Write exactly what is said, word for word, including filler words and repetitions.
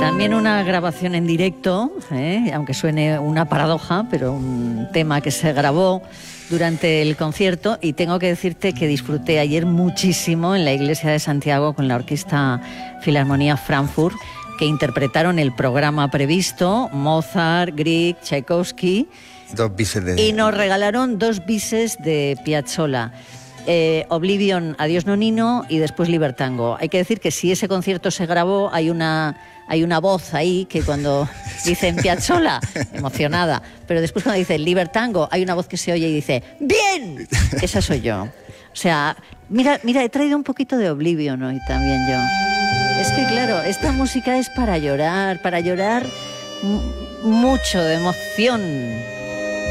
También una grabación en directo, ¿eh? Aunque suene una paradoja, pero un tema que se grabó durante el concierto, y tengo que decirte que disfruté ayer muchísimo en la iglesia de Santiago con la Orquesta Filarmonía Frankfurt, que interpretaron el programa previsto, Mozart, Grieg, Tchaikovsky, dos bises de... y nos regalaron dos bises de Piazzolla. Eh, Oblivion, Adiós Nonino, y después Libertango. Hay que decir que si ese concierto se grabó, hay una, hay una voz ahí que cuando dicen Piazzolla, emocionada, pero después cuando dice Libertango, hay una voz que se oye y dice ¡bien! Esa soy yo. O sea, mira, mira, he traído un poquito de Oblivion hoy también yo. Es que claro, esta música es para llorar, para llorar m- mucho de emoción.